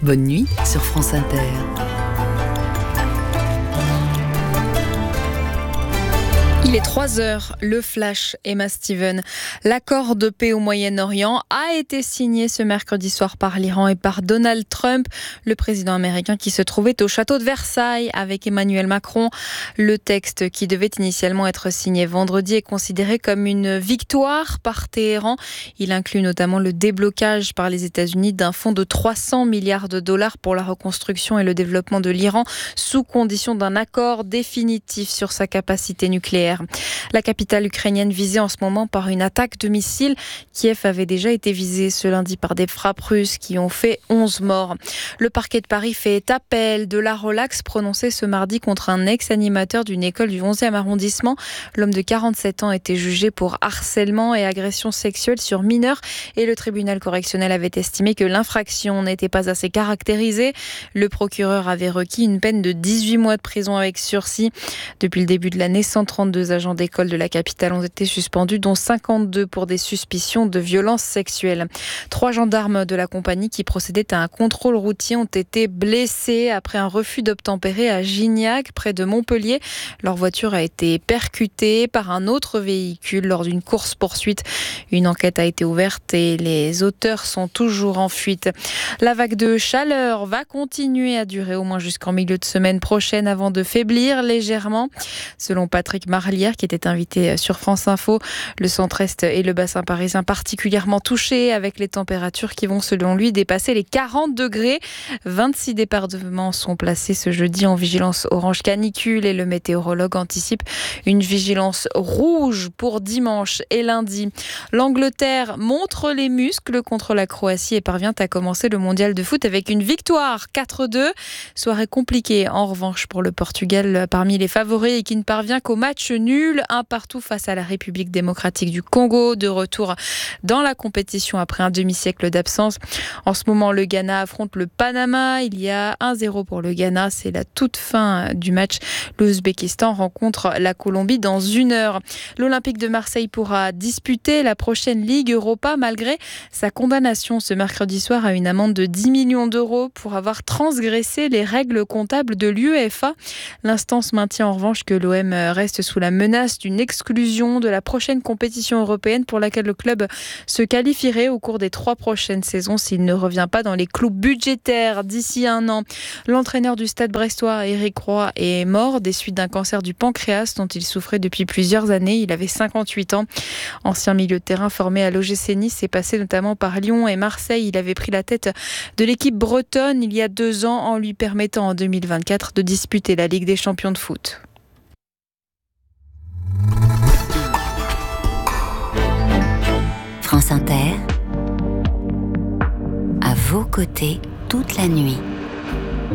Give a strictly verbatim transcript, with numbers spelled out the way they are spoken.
Bonne nuit sur France Inter. Il est trois heures, le flash, Emma Steven. L'accord de paix au Moyen-Orient a été signé ce mercredi soir par l'Iran et par Donald Trump, le président américain qui se trouvait au château de Versailles avec Emmanuel Macron. Le texte qui devait initialement être signé vendredi est considéré comme une victoire par Téhéran. Il inclut notamment le déblocage par les États-Unis d'un fonds de trois cents milliards de dollars pour la reconstruction et le développement de l'Iran, sous condition d'un accord définitif sur sa capacité nucléaire. La capitale ukrainienne visée en ce moment par une attaque de missiles. Kiev avait déjà été visée ce lundi par des frappes russes qui ont fait onze morts. Le parquet de Paris fait appel de la relaxe prononcée ce mardi contre un ex-animateur d'une école du onzième arrondissement. L'homme de quarante-sept ans était jugé pour harcèlement et agression sexuelle sur mineurs et le tribunal correctionnel avait estimé que l'infraction n'était pas assez caractérisée. Le procureur avait requis une peine de dix-huit mois de prison avec sursis. Depuis le début de l'année, cent trente-deux agents d'école de la capitale ont été suspendus, dont cinquante-deux pour des suspicions de violences sexuelles. Trois gendarmes de la compagnie qui procédaient à un contrôle routier ont été blessés après un refus d'obtempérer à Gignac, près de Montpellier. Leur voiture a été percutée par un autre véhicule lors d'une course-poursuite. Une enquête a été ouverte et les auteurs sont toujours en fuite. La vague de chaleur va continuer à durer au moins jusqu'en milieu de semaine prochaine avant de faiblir légèrement. Selon Patrick Marlière, qui était invité sur France Info, le centre-est et le bassin parisien particulièrement touchés avec les températures qui vont selon lui dépasser les quarante degrés. vingt-six départements sont placés ce jeudi en vigilance orange canicule et le météorologue anticipe une vigilance rouge pour dimanche et lundi. L'Angleterre montre les muscles contre la Croatie et parvient à commencer le mondial de foot avec une victoire quatre deux. Soirée compliquée en revanche pour le Portugal parmi les favoris et qui ne parvient qu'au match nul, un partout face à la République démocratique du Congo, de retour dans la compétition après un demi-siècle d'absence. En ce moment, le Ghana affronte le Panama. Il y a un zéro pour le Ghana. C'est la toute fin du match. L'Ouzbékistan rencontre la Colombie dans une heure. L'Olympique de Marseille pourra disputer la prochaine Ligue Europa malgré sa condamnation ce mercredi soir à une amende de dix millions d'euros pour avoir transgressé les règles comptables de l'UEFA. L'instance maintient en revanche que l'O M reste sous la menace d'une exclusion de la prochaine compétition européenne pour laquelle le club se qualifierait au cours des trois prochaines saisons s'il ne revient pas dans les clous budgétaires d'ici un an. L'entraîneur du Stade brestois, Éric Roy, est mort des suites d'un cancer du pancréas dont il souffrait depuis plusieurs années. Il avait cinquante-huit ans. Ancien milieu de terrain formé à l'O G C Nice et passé notamment par Lyon et Marseille. Il avait pris la tête de l'équipe bretonne il y a deux ans en lui permettant en deux mille vingt-quatre de disputer la Ligue des champions de foot. France Inter, à vos côtés toute la nuit.